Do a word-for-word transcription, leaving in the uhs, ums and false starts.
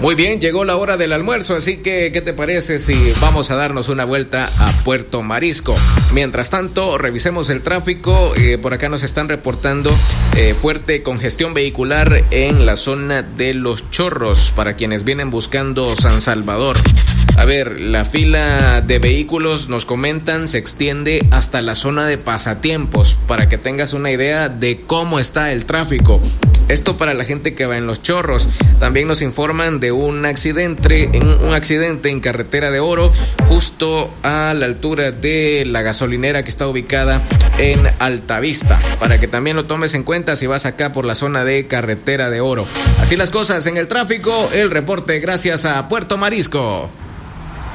Muy bien, llegó la hora del almuerzo, así que ¿qué te parece si vamos a darnos una vuelta a Puerto Marisco? Mientras tanto, revisemos el tráfico. Eh, por acá nos están reportando eh, fuerte congestión vehicular en la zona de Los Chorros para quienes vienen buscando San Salvador. A ver, la fila de vehículos, nos comentan, se extiende hasta la zona de Pasatiempos, para que tengas una idea de cómo está el tráfico. Esto para la gente que va en Los Chorros. También nos informan de un accidente, en un accidente en Carretera de Oro, justo a la altura de la gasolinera que está ubicada en Altavista, para que también lo tomes en cuenta si vas acá por la zona de Carretera de Oro. Así las cosas en el tráfico, el reporte gracias a Puerto Marisco.